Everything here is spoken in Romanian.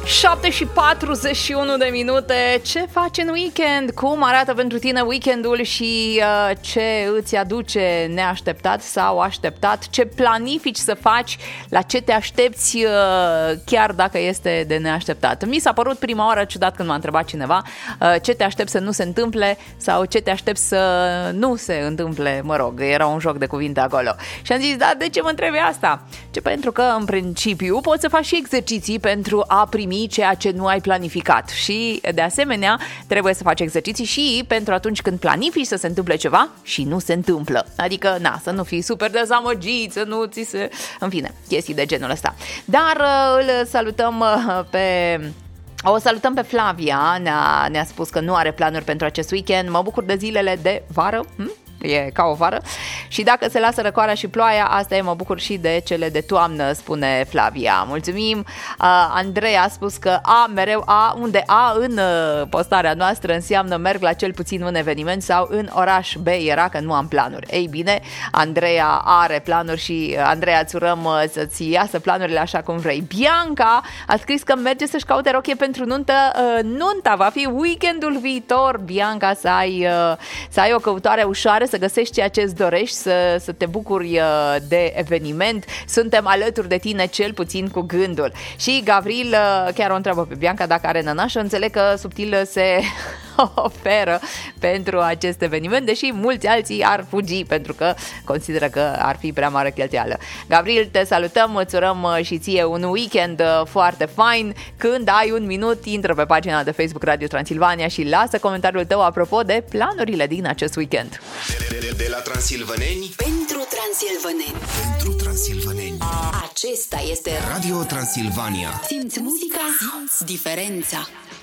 7 și 41 de minute. Ce faci în weekend? Cum arată pentru tine weekendul și ce îți aduce neașteptat sau așteptat? Ce planifici să faci? La ce te aștepți chiar dacă este de neașteptat? Mi s-a părut prima oară ciudat când m-a întrebat cineva ce te aștepți să nu se întâmple sau ce te aștepți să nu se întâmple, mă rog, era un joc de cuvinte acolo. Și am zis, da, de ce mă întrebi asta? Pentru că în principiu poți să faci și exerciții pentru a primi ceea ce nu ai planificat și de asemenea trebuie să faci exerciții și pentru atunci când planifici să se întâmple ceva și nu se întâmplă. Adică, să nu fii super dezamăgit, să nu ți se... În fine, chestii de genul ăsta. Dar îl salutăm O salutăm pe Flavia, ne-a spus că nu are planuri pentru acest weekend. Mă bucur de zilele de vară. E ca o vară. Și dacă se lasă răcoarea și ploaia, asta e, mă bucur și de cele de toamnă, spune Flavia. Mulțumim. Andrei a spus că unde A în postarea noastră înseamnă merg la cel puțin un eveniment sau în oraș B era că nu am planuri. Ei bine, Andreea are planuri și Andreea, îți urăm să-ți iasă planurile așa cum vrei. Bianca a scris că merge să-și caute rochie pentru nuntă. Nunta va fi weekendul viitor, Bianca, să ai o căutare ușoară, să găsești ceea ce îți dorești, să te bucuri de eveniment. Suntem alături de tine, cel puțin cu gândul. Și Gavril chiar o întreabă pe Bianca dacă are nănașă. Înțeleg că Subtil se oferă pentru acest eveniment, deși mulți alții ar fugi pentru că consideră că ar fi prea mare cheltuială. Gavril, te salutăm, îți urăm și ție un weekend foarte fain. Când ai un minut, intră pe pagina de Facebook Radio Transilvania și lasă comentariul tău apropo de planurile din acest weekend. De la transilvaneni pentru transilvaneni. Pentru transilvaneni. Acesta este Radio Transilvania. Simți muzica, simți diferența.